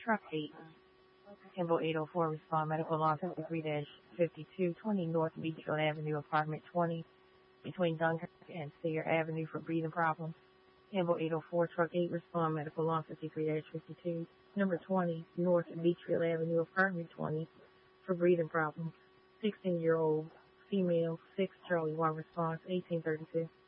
Truck 8. Info 804, respond medical loss 53-5220 North Beachfield Avenue, apartment 20, between Dunkirk and Sayre Avenue for breathing problems. Info 804, truck 8, respond medical loss 53-52, number 20, North Beachfield Avenue, apartment 20, for breathing problems. 16-year-old female, 6 Charlie 1, response 1832.